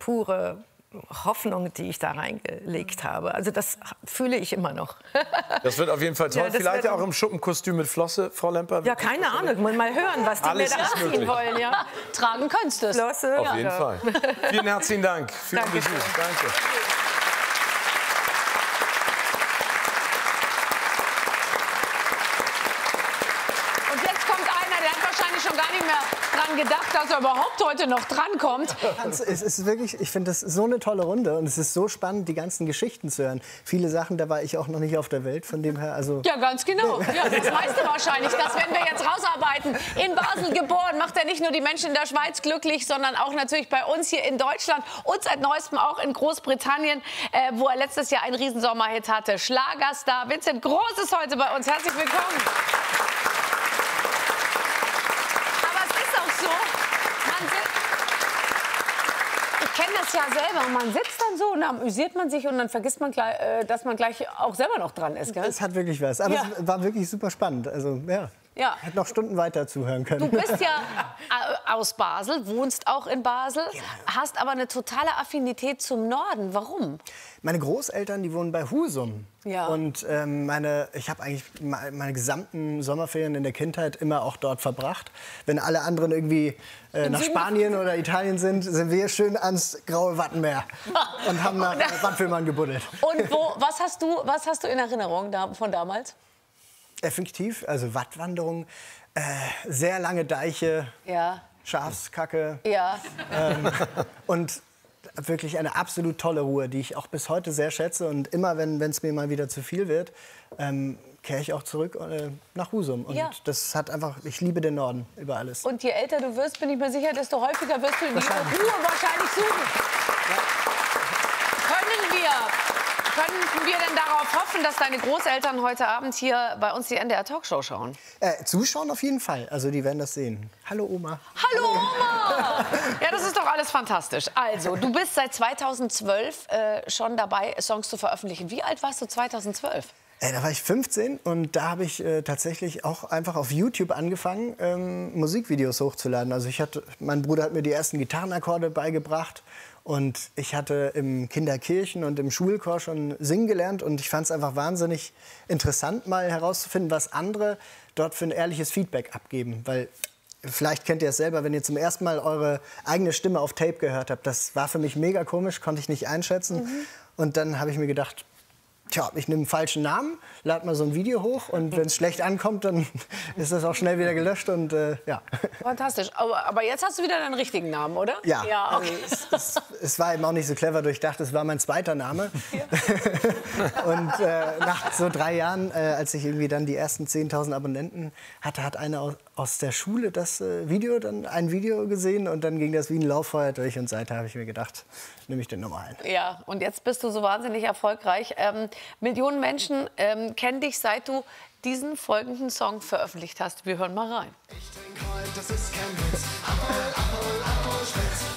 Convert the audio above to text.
pure Hoffnung, die ich da reingelegt habe. Also das fühle ich immer noch. Das wird auf jeden Fall toll. Ja, vielleicht ja auch im Schuppenkostüm mit Flosse, Frau Lemper. Ja, keine Ahnung. Mal hören, was die mir da anziehen wollen. Ja. Tragen könntest du es. Flosse. Auf jeden Fall. Vielen herzlichen Dank für den Besuch. Danke. Und jetzt kommt einer, der hat wahrscheinlich schon gar nicht mehr dran gedacht, dass er überhaupt heute noch drankommt. Es ist wirklich, ich finde das so eine tolle Runde und es ist so spannend, die ganzen Geschichten zu hören. Viele Sachen, da war ich auch noch nicht auf der Welt, von dem her, also... Ja, ganz genau. Ja, das meiste wahrscheinlich. Das werden wir jetzt rausarbeiten. In Basel geboren, macht er nicht nur die Menschen in der Schweiz glücklich, sondern auch natürlich bei uns hier in Deutschland und seit neuestem auch in Großbritannien, wo er letztes Jahr einen Riesensommerhit hatte. Schlagerstar Vincent Groß ist heute bei uns. Herzlich willkommen. Ich kenne das ja selber. Man sitzt dann so und dann amüsiert man sich und dann vergisst man gleich, dass man gleich auch selber noch dran ist. Gell? Es hat wirklich was. Aber es war wirklich super spannend. Also, ja. Ja. Hätte noch Stunden weiter zuhören können. Du bist ja aus Basel, wohnst auch in Basel, hast aber eine totale Affinität zum Norden. Warum? Meine Großeltern, die wohnen bei Husum. Ja. Und ich habe eigentlich meine gesamten Sommerferien in der Kindheit immer auch dort verbracht. Wenn alle anderen irgendwie nach Spanien oder Italien sind wir schön ans graue Wattenmeer und haben nach Wattwürmern gebuddelt. Und was hast du in Erinnerung von damals? Effektiv, also Wattwanderung, sehr lange Deiche, Schafskacke und wirklich eine absolut tolle Ruhe, die ich auch bis heute sehr schätze. Und immer, wenn es mir mal wieder zu viel wird, kehre ich auch zurück nach Husum. Und das hat einfach, ich liebe den Norden über alles. Und je älter du wirst, bin ich mir sicher, desto häufiger wirst du die Ruhe wahrscheinlich suchen. Könnten wir denn darauf hoffen, dass deine Großeltern heute Abend hier bei uns die NDR Talkshow schauen? Zuschauen auf jeden Fall. Also die werden das sehen. Hallo Oma. Hallo Oma! Ja, das ist doch alles fantastisch. Also, du bist seit 2012 schon dabei, Songs zu veröffentlichen. Wie alt warst du 2012? Da war ich 15 und da habe ich tatsächlich auch einfach auf YouTube angefangen, Musikvideos hochzuladen. Also mein Bruder hat mir die ersten Gitarrenakkorde beigebracht und ich hatte im Kinderkirchen und im Schulchor schon singen gelernt und ich fand es einfach wahnsinnig interessant, mal herauszufinden, was andere dort für ein ehrliches Feedback abgeben. Weil vielleicht kennt ihr es selber, wenn ihr zum ersten Mal eure eigene Stimme auf Tape gehört habt. Das war für mich mega komisch, konnte ich nicht einschätzen. Und dann habe ich mir gedacht, tja, ich nehme einen falschen Namen, lade mal so ein Video hoch und wenn es schlecht ankommt, dann ist das auch schnell wieder gelöscht und ja. Fantastisch. Aber jetzt hast du wieder deinen richtigen Namen, oder? Ja, ja, okay. Es war eben auch nicht so clever durchdacht, es war mein zweiter Name. Ja. Und nach so 3 Jahren, als ich irgendwie dann die ersten 10.000 Abonnenten hatte, hat einer aus der Schule das ein Video gesehen und dann ging das wie ein Lauffeuer durch und seither habe ich mir gedacht, nehme ich den normalen. Ja, und jetzt bist du so wahnsinnig erfolgreich. Millionen Menschen kennen dich, seit du diesen folgenden Song veröffentlicht hast. Wir hören mal rein. Ich trink heute, das ist kein Witz. Abhol, Abhol, Abhol, Spritz.